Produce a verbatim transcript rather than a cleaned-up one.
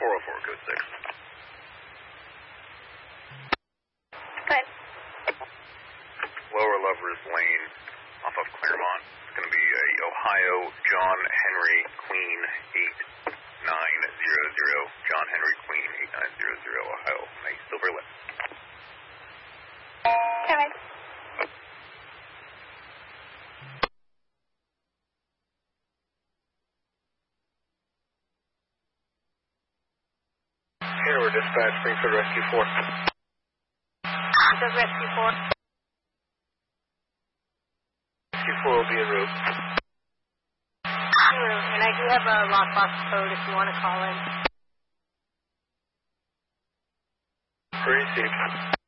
four oh four, code six. Good. Lower Lovers Lane off of Claremont. It's going to be a Ohio John Henry Queen eight nine zero zero. John Henry Queen eight nine zero zero, Ohio. Nice silver lip. Kevin. Hanover Dispatch, Springfield Rescue four. The Rescue four. Rescue four will be en route. And I do have a lockbox code if you want to call in. Received.